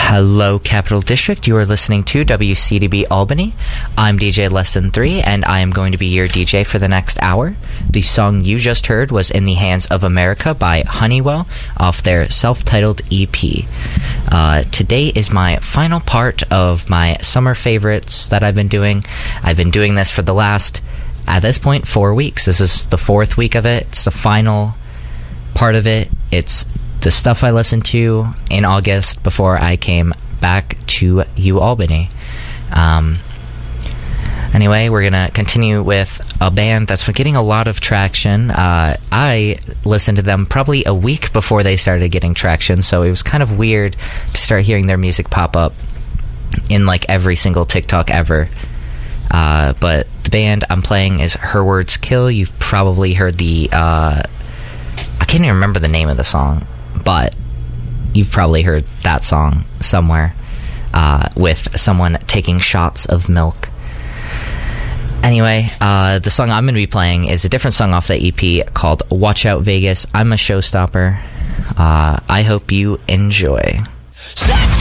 Hello, Capital District. You are listening to WCDB Albany. I'm DJ Less3, and I am going to be your DJ for the next hour. The song you just heard was In the Hands of America by Honeywell off their self-titled EP. Today is my final part of my summer favorites that I've been doing. I've been doing this for the last, at this point, 4 weeks. This is the 4th week of it. It's the final part of it. It's the stuff I listened to in August before I came back to UAlbany. Anyway, we're going to continue with a band that's been getting a lot of traction. I listened to them probably a week before they started getting traction, so it was kind of weird to start hearing their music pop up in like every single TikTok ever. But the band I'm playing is Her Words Kill. You've probably heard the... I can't even remember the name of the song, but you've probably heard that song somewhere with someone taking shots of milk. Anyway, the song I'm going to be playing is a different song off the EP called Watch Out Vegas. I'm a Showstopper. I hope you enjoy.